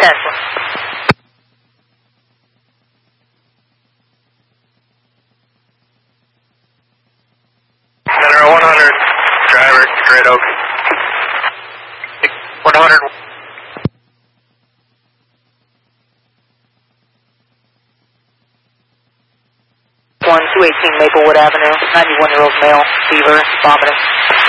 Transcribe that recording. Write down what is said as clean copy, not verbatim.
Tesla. Center 100, driver, Great Oak. 100. 218 Maplewood Avenue, 91-year-old male, fever, vomiting.